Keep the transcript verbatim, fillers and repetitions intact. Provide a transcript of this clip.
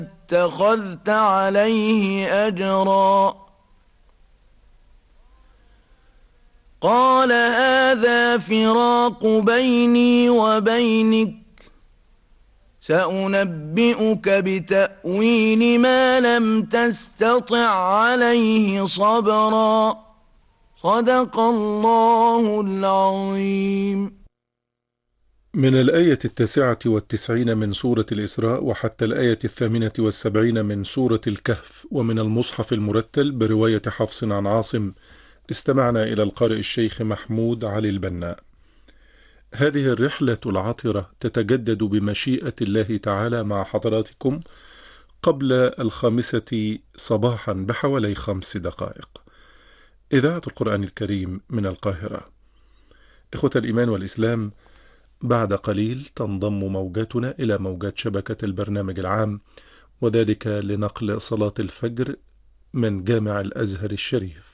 اتخذت عليه أجرا قال هذا فراق بيني وبينك سأنبئك بتأويل ما لم تستطع عليه صبرا صدق الله العظيم. من الآية التاسعة والتسعين من سورة الإسراء وحتى الآية الثامنة والسبعين من سورة الكهف، ومن المصحف المرتل برواية حفص عن عاصم. استمعنا إلى القارئ الشيخ محمود علي البناء. هذه الرحلة العطرة تتجدد بمشيئة الله تعالى مع حضراتكم قبل الخامسة صباحا بحوالي خمس دقائق. إذاعة القرآن الكريم من القاهرة. إخوة الإيمان والإسلام، بعد قليل تنضم موجاتنا إلى موجات شبكة البرنامج العام، وذلك لنقل صلاة الفجر من جامع الأزهر الشريف.